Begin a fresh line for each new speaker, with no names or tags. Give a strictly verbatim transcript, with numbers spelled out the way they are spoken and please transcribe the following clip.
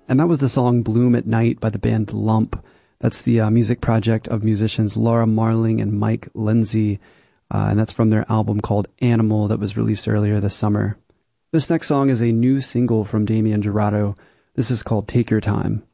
And that was the song Bloom at Night by the band Lump. That's the uh, music project of musicians Laura Marling and Mike Lindsay, uh, and that's from their album called Animal that was released earlier this summer. This next song is a new single from Damien Jurado. This is called Take Your Time.